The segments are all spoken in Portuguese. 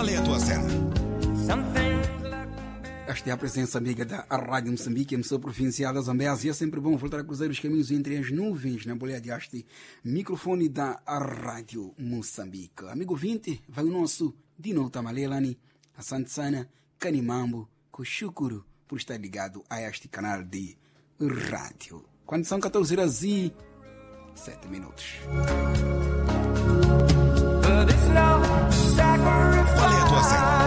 Qual é a tua cena? Esta é a presença amiga da Rádio Moçambique, emissora provincial da Zambésia. É sempre bom voltar a cruzar os caminhos entre as nuvens na boleia de este microfone da Rádio Moçambique. Amigo 20, vai o nosso Dino Tamalelani, a Santsana, Canimambo, Kushukuru, por estar ligado a este canal de rádio. Quando são 14 horas e 7 minutos. Qual é a tua cena?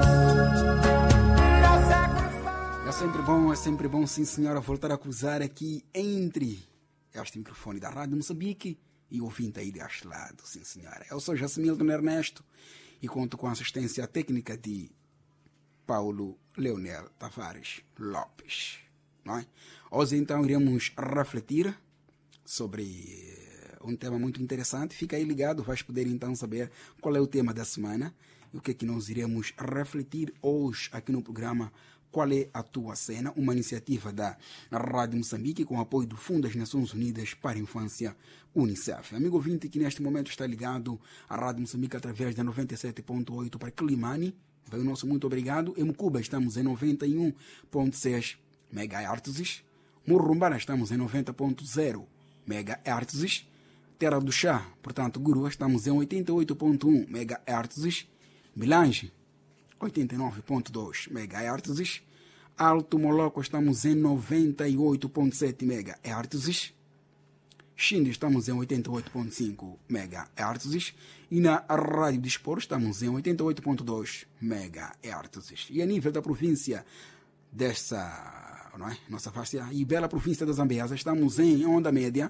É sempre bom, sim senhora, voltar a cruzar aqui entre este microfone da Rádio Moçambique e o ouvinte aí deste lado, sim senhora. Eu sou Jacimilton Ernesto e conto com a assistência técnica de Paulo Leonel Tavares Lopes. Não é? Hoje então iremos refletir sobre um tema muito interessante. Fica aí ligado, vais poder então saber qual é o tema da semana e o que é que nós iremos refletir hoje aqui no programa Qual é a tua cena? Uma iniciativa da Rádio Moçambique com apoio do Fundo das Nações Unidas para a Infância, UNICEF. Amigo ouvinte que neste momento está ligado à Rádio Moçambique através da 97.8 para Climane, vai o nosso muito obrigado. Em Mucuba estamos em 91.6 MHz. Murrumbara estamos em 90.0 MHz. Terra do Chá, portanto Gurua, estamos em 88.1 MHz. Milange, 89.2 MHz. Alto Moloco estamos em 98.7 MHz. Xinde estamos em 88.5 MHz. E na Rádio Dispor estamos em 88.2 MHz. E a nível da província dessa, não é? Nossa vasta e bela província da Zambésia, estamos em onda média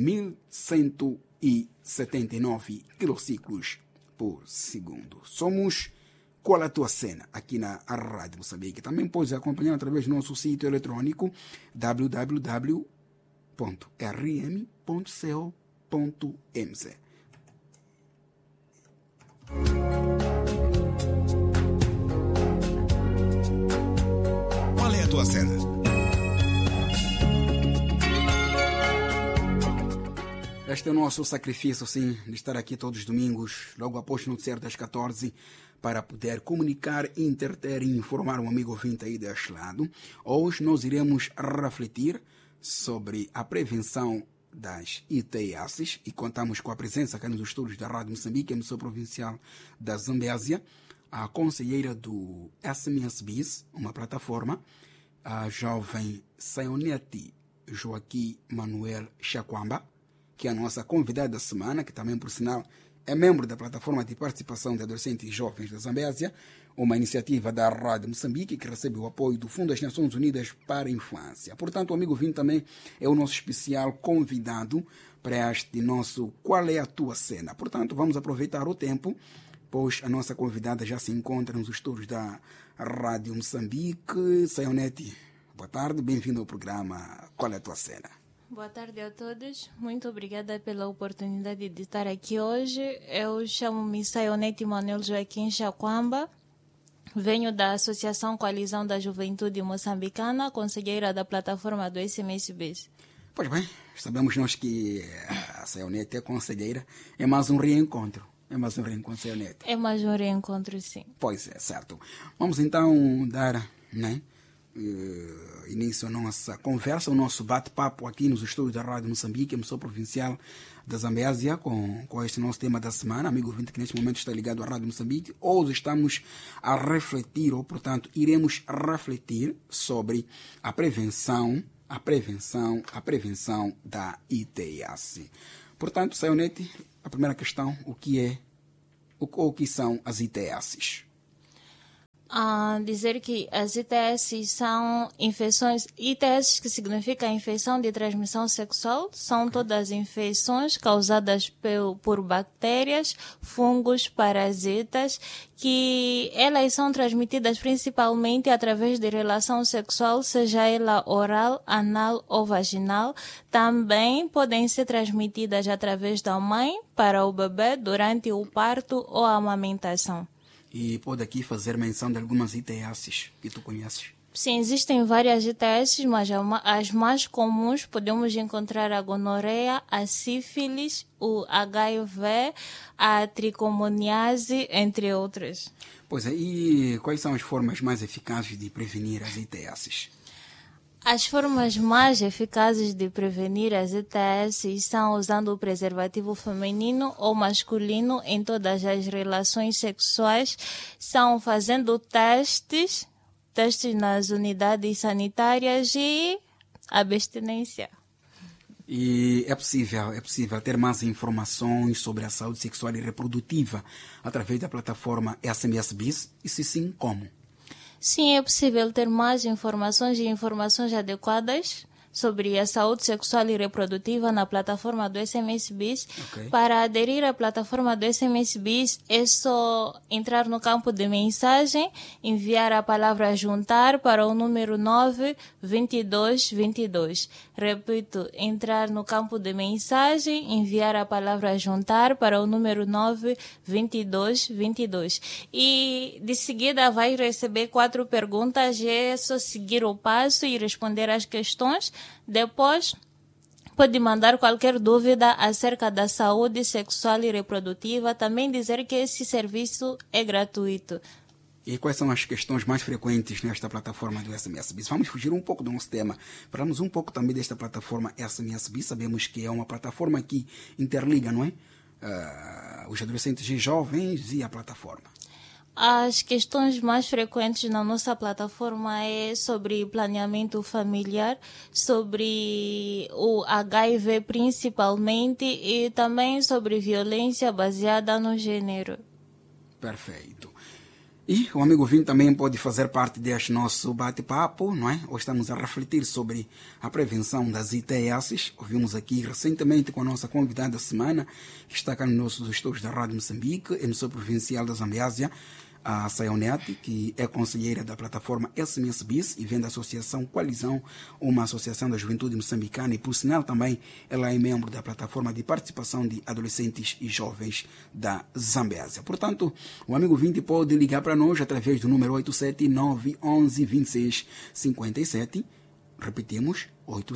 1179 kilociclos por segundo. Somos Qual é a tua cena? Aqui na Rádio Moçambique. Também podes acompanhar através do nosso sítio eletrônico www.rm.co.mz. Qual é a tua cena? Este é o nosso sacrifício, sim, de estar aqui todos os domingos, logo após o noticiário das 14, para poder comunicar, interter e informar um amigo ouvinte aí deste lado. Hoje nós iremos refletir sobre a prevenção das ITS e contamos com a presença aqui nos estúdios da Rádio Moçambique, emissora provincial da Zambésia, a conselheira do SMSBIS, uma plataforma, a jovem Sayonete Joaquim Manuel Chakwamba, que é a nossa convidada da semana, que também, por sinal, é membro da Plataforma de Participação de Adolescentes e Jovens da Zambésia, uma iniciativa da Rádio Moçambique que recebe o apoio do Fundo das Nações Unidas para a Infância. Portanto, o amigo Vinho também é o nosso especial convidado para este nosso Qual é a tua cena? Portanto, vamos aproveitar o tempo, pois a nossa convidada já se encontra nos estúdios da Rádio Moçambique. Sayonete, boa tarde, bem-vindo ao programa Qual é a tua cena? Boa tarde a todos. Muito obrigada pela oportunidade de estar aqui hoje. Eu chamo-me Sayonete Manuel Joaquim Chakwamba. Venho da Associação Coalizão da Juventude Moçambicana, conselheira da plataforma do SMSBs. Pois bem, sabemos nós que a Sayonete é conselheira. É mais um reencontro. Sayonete. É mais um reencontro, sim. Pois é, certo. Vamos então dar, né, início à nossa conversa, o nosso bate-papo aqui nos estúdios da Rádio Moçambique, emissora provincial da Zambésia, com este nosso tema da semana. Amigo ouvinte que neste momento está ligado à Rádio Moçambique. Hoje estamos a refletir, ou portanto, iremos refletir sobre a prevenção da ITS. Portanto, Sayonete, a primeira questão, o que são as ITS? Dizer que as ITS são infecções, ITS que significa infecção de transmissão sexual, são todas infecções causadas por bactérias, fungos, parasitas, que elas são transmitidas principalmente através de relação sexual, seja ela oral, anal ou vaginal. Também podem ser transmitidas através da mãe para o bebê durante o parto ou a amamentação. E pode aqui fazer menção de algumas ITS que tu conheces? Sim, existem várias ITS, mas as mais comuns podemos encontrar a gonorreia, a sífilis, o HIV, a tricomoniase, entre outras. Pois é, e quais são as formas mais eficazes de prevenir as ITS? As formas mais eficazes de prevenir as ITS são usando o preservativo feminino ou masculino em todas as relações sexuais, são fazendo testes nas unidades sanitárias e abstinência. E é possível ter mais informações sobre a saúde sexual e reprodutiva através da plataforma SMS Bis? E se sim, como? Sim, é possível ter mais informações e informações adequadas sobre a saúde sexual e reprodutiva na plataforma do SMS Bis. Ok. Para aderir à plataforma do SMS Bis, é só entrar no campo de mensagem, enviar a palavra juntar para o número 92222. Repito, entrar no campo de mensagem, enviar a palavra juntar para o número 92222. E de seguida vai receber 4 perguntas, é só seguir o passo e responder as questões. Depois, pode mandar qualquer dúvida acerca da saúde sexual e reprodutiva. Também dizer que esse serviço é gratuito. E quais são as questões mais frequentes nesta plataforma do SMS Bis? Vamos fugir um pouco do nosso tema. Falamos um pouco também desta plataforma SMS Bis. Sabemos que é uma plataforma que interliga, não é? Os adolescentes e jovens e a plataforma. As questões mais frequentes na nossa plataforma é sobre planeamento familiar, sobre o HIV principalmente e também sobre violência baseada no gênero. Perfeito. E o amigo Vim também pode fazer parte deste nosso bate-papo, não é? Hoje estamos a refletir sobre a prevenção das ITS. Ouvimos aqui recentemente com a nossa convidada da semana, que está cá nos nossos estúdios da Rádio Moçambique, emissora provincial da Zambiásia, a Sayonete, que é conselheira da plataforma SMS Bis e vem da Associação Coalizão, uma associação da juventude moçambicana, e por sinal também ela é membro da plataforma de participação de adolescentes e jovens da Zambiásia. Portanto, o amigo 20 pode ligar para nós através do número 879112657. Repetimos,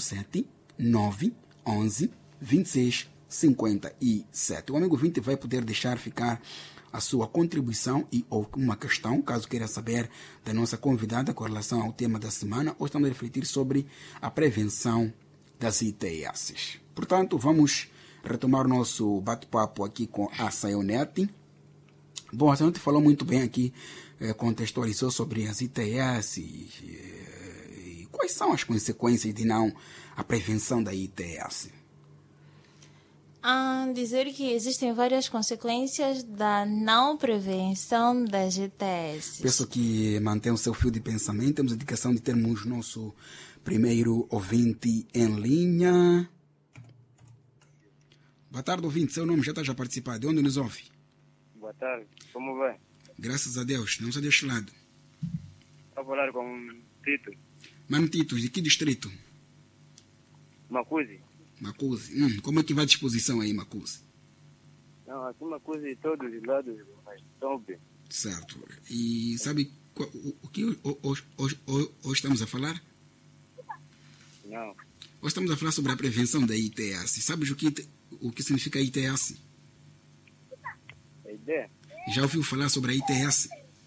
879112657. O amigo 20 vai poder deixar ficar a sua contribuição e ou uma questão, caso queira saber da nossa convidada com relação ao tema da semana. Hoje estamos a refletir sobre a prevenção das ITS. Portanto, vamos retomar o nosso bate-papo aqui com a Sayonete. Bom, a Sayonete falou muito bem aqui, contextualizou sobre as ITS e quais são as consequências de não a prevenção da ITS. Dizer que existem várias consequências da não prevenção das ITS. Peço que mantenha o seu fio de pensamento. Temos a indicação de termos nosso primeiro ouvinte em linha. Boa tarde, ouvinte. Seu nome já está a participar. De onde nos ouve? Boa tarde. Como vai? Graças a Deus. Não sei deste lado. Estou a falar com Tito. Mano Tito, de que distrito? Macuzi. Macuzi. Como é que vai a disposição aí, Macuzi? Não, aqui Macuzi, todos os lados, mas estão bem. Certo. E sabe o que hoje estamos a falar? Não. Hoje estamos a falar sobre a prevenção da ITS. Sabes o que significa ITS? A ideia? Já ouviu falar sobre a ITS?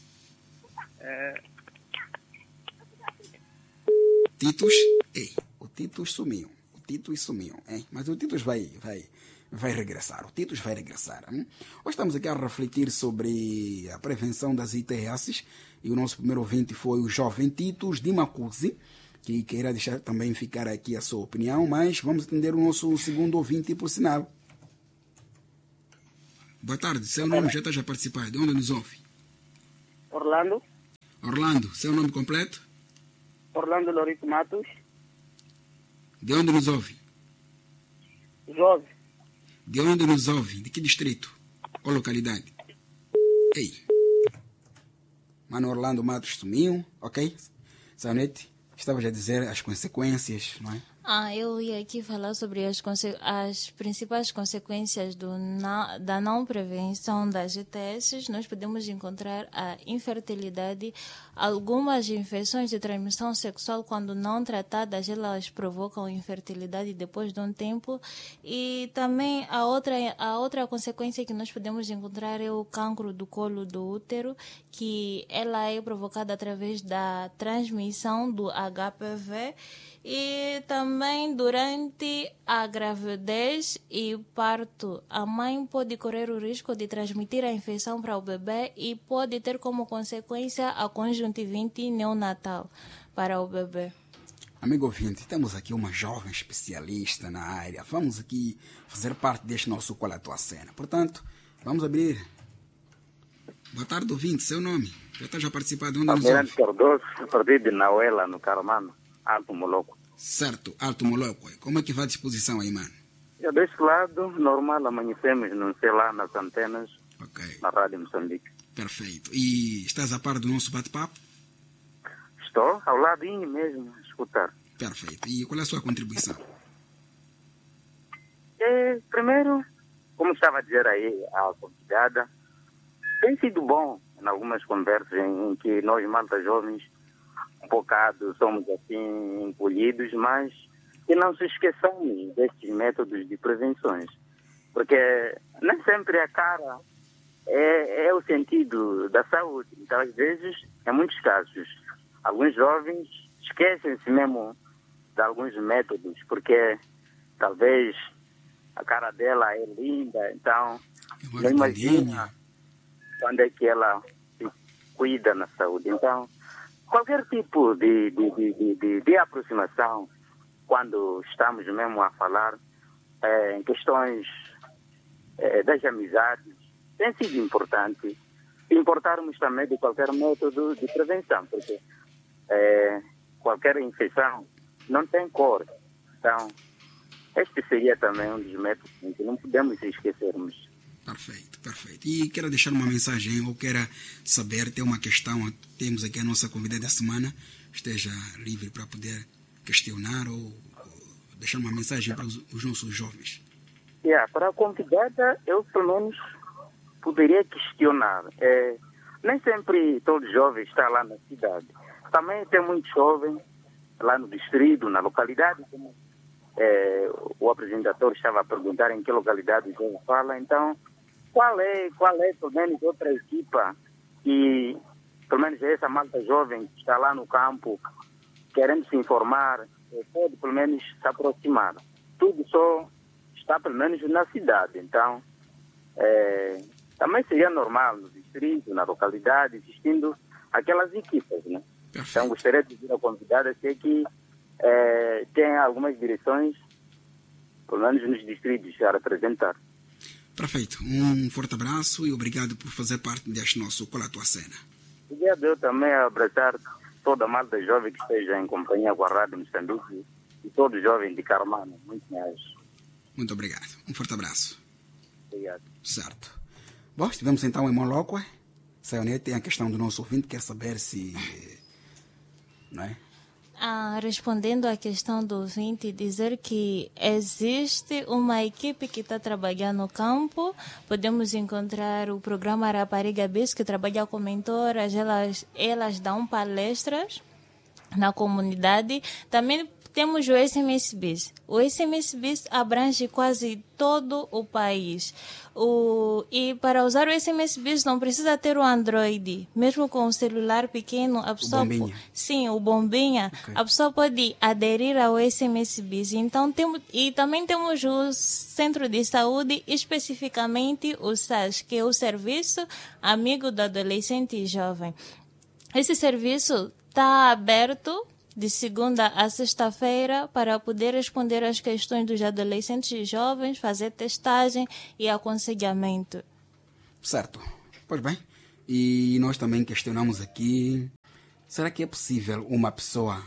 Titus? Ei, o Titus sumiu. Hein? Mas o Titus vai regressar. Hoje estamos aqui a refletir sobre a prevenção das ITS e o nosso primeiro ouvinte foi o jovem Titus de Macuzi, que queira deixar também ficar aqui a sua opinião, mas vamos atender o nosso segundo ouvinte por sinal. Boa tarde, seu nome já está a participar. De onde nos ouve? Orlando. Orlando, seu nome completo? Orlando Lorito Matos. De onde nos ouve? Jovem. De onde nos ouve? De que distrito? Ou localidade? Ei. Mano Orlando Matos sumiu, ok? Sayonete, estavas a dizer as consequências, não é? Eu ia aqui falar sobre as principais consequências da não prevenção das ITS. Nós podemos encontrar a infertilidade, algumas infecções de transmissão sexual, quando não tratadas, elas provocam infertilidade depois de um tempo. E também a outra consequência que nós podemos encontrar é o cancro do colo do útero, que ela é provocada através da transmissão do HPV. E também durante a gravidez e parto, a mãe pode correr o risco de transmitir a infecção para o bebê e pode ter como consequência a conjuntivite neonatal para o bebê. Amigo ouvinte, temos aqui uma jovem especialista na área. Vamos aqui fazer parte deste nosso Qual é a Tua Cena. Portanto, vamos abrir. Boa tarde, ouvinte. Seu nome? Já está a participar de onde nos ouve? Cardoso, perdido de Nauela, no Carmano, Alto Moloco. Certo, Alto Moloco. Como é que vai a disposição aí, mano? Já deste lado, normal, amanhecemos, não sei lá, nas antenas, na Rádio Moçambique. Perfeito. E estás a par do nosso bate-papo? Estou ao ladinho mesmo, a escutar. Perfeito. E qual é a sua contribuição? Primeiro, como estava a dizer aí a convidada, tem sido bom em algumas conversas em que nós, malta jovens, um bocado somos assim encolhidos, mas que não se esqueçamos destes métodos de prevenções, porque nem sempre a cara é o sentido da saúde. Então, às vezes, em muitos casos, alguns jovens esquecem-se mesmo de alguns métodos, porque talvez a cara dela é linda, então não imagina quando é que ela se cuida na saúde. Então, qualquer tipo de aproximação, quando estamos mesmo a falar em questões das amizades, tem sido importante importarmos também de qualquer método de prevenção, porque qualquer infecção não tem cor. Então, este seria também um dos métodos que não podemos esquecermos. Perfeito, perfeito. E quero deixar uma mensagem, ou quero saber, tem uma questão, temos aqui a nossa convidada da semana, esteja livre para poder questionar ou deixar uma mensagem para os nossos jovens. Para a convidada, eu pelo menos poderia questionar. Nem sempre todo jovem está lá na cidade. Também tem muitos jovens lá no distrito, na localidade, como o apresentador estava a perguntar em que localidade ele fala. Então, qual é pelo menos outra equipa que, pelo menos essa malta jovem que está lá no campo, querendo se informar, pode pelo menos se aproximar. Tudo só está pelo menos na cidade. Então, também seria normal no distrito, na localidade, existindo aquelas equipas, né? Perfeito. Então, gostaria de dizer à convidada que tem algumas direções, pelo menos nos distritos, a representar. Perfeito. Um forte abraço e obrigado por fazer parte deste nosso Qual é a Tua Cena. Obrigado eu também a abraçar toda a malta jovem que esteja em companhia com a Rádio Moçambique e todo jovem de Carmano. Muito mais. Muito obrigado. Um forte abraço. Obrigado. Certo. Bom, estivemos então em Moloco. Sayonete, tem a questão do nosso ouvinte, quer saber se... Não é? Respondendo à questão do ouvinte, dizer que existe uma equipe que está trabalhando no campo. Podemos encontrar o programa Rapariga Bis, que trabalha com mentoras, elas dão palestras na comunidade. Também temos o SMS Bis. O SMS Bis abrange quase todo o país. E para usar o SMS Bis não precisa ter o Android. Mesmo com um celular pequeno, a pessoa... O bombinha. Sim, o bombinha. Okay. A pessoa pode aderir ao SMS Bis. Então, também temos o Centro de Saúde, especificamente o SAS, que é o Serviço Amigo do Adolescente e Jovem. Esse serviço está aberto de segunda a sexta-feira para poder responder às questões dos adolescentes e jovens, fazer testagem e aconselhamento. Certo. Pois bem. E nós também questionamos aqui, será que é possível uma pessoa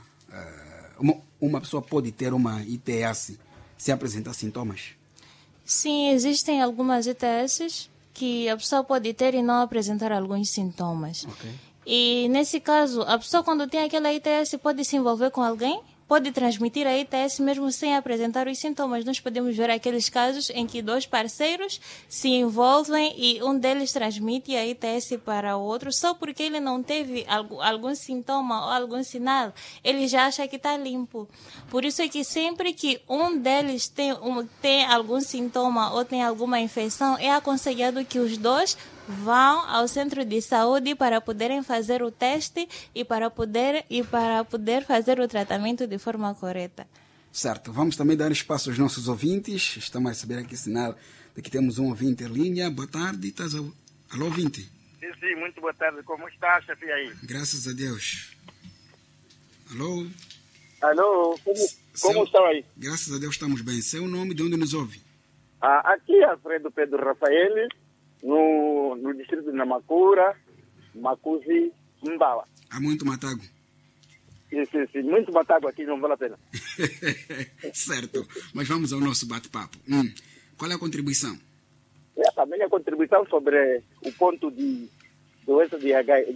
pode ter uma ITS se apresentar sintomas? Sim, existem algumas ITS que a pessoa pode ter e não apresentar alguns sintomas. Ok. E, nesse caso, a pessoa, quando tem aquela ITS, pode se envolver com alguém pode transmitir a ITS mesmo sem apresentar os sintomas. Nós podemos ver aqueles casos em que 2 parceiros se envolvem e um deles transmite a ITS para o outro só porque ele não teve algum sintoma ou algum sinal. Ele já acha que está limpo. Por isso é que sempre que um deles tem algum sintoma ou tem alguma infecção, é aconselhado que os 2 vão ao centro de saúde para poderem fazer o teste e para poder fazer o tratamento de forma correta. Certo, vamos também dar espaço aos nossos ouvintes. Estamos a receber aqui sinal de que temos um ouvinte em linha. Boa tarde, alô, ouvinte. Sim, muito boa tarde. Como está, chefe, aí? Graças a Deus. Alô? Alô, como estão aí? Graças a Deus estamos bem. Seu nome, de onde nos ouve? Aqui é Alfredo Pedro Rafael, no distrito de Namacura, Macuzi, Mbala. Há muito matago. Sim, muito matago aqui, não vale a pena. Certo, mas vamos ao nosso bate-papo. Qual é a contribuição? A minha contribuição sobre o ponto de doença de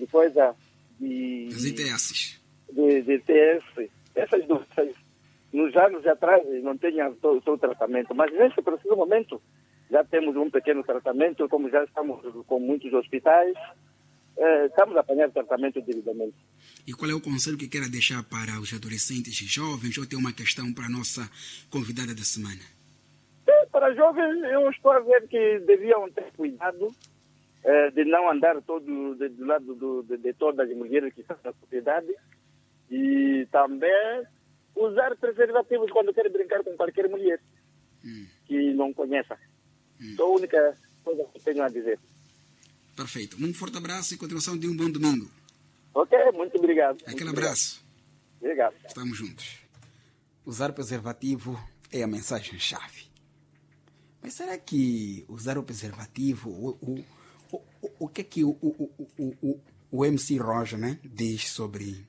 As ITS. De ITS. Essas doenças, nos anos atrás, não tinham o seu tratamento, mas nesse preciso momento já temos um pequeno tratamento, como já estamos com muitos hospitais, estamos a apanhar tratamento devidamente. E qual é o conselho que queira deixar para os adolescentes e jovens, ou tem uma questão para a nossa convidada da semana? Para jovens, eu estou a ver que deviam ter cuidado de não andar do lado de todas as mulheres que estão na sociedade e também usar preservativos quando querem brincar com qualquer mulher que não conheça. É a única coisa que tenho a dizer. Perfeito. Um forte abraço e continuação de um bom domingo. Ok, muito obrigado. Aquele abraço. Obrigado. Estamos juntos. Usar preservativo é a mensagem-chave. Mas será que usar o preservativo, o que é que o MC Roger, né, diz sobre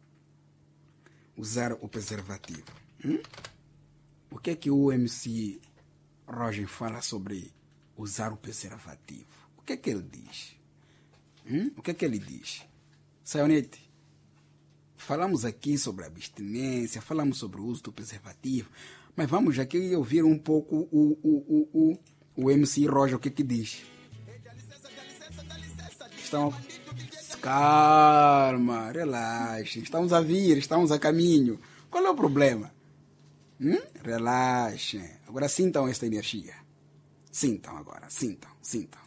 usar o preservativo? O que é que o MC Roger fala sobre usar o preservativo? O que é que ele diz? O que é que ele diz? Sayonete, falamos aqui sobre abstinência, falamos sobre o uso do preservativo, mas vamos aqui ouvir um pouco o MC Roger, o que é que diz. Calma, relaxem, estamos a vir, estamos a caminho. Qual é o problema? Relaxem. Agora sintam esta energia. Sintam agora, sintam.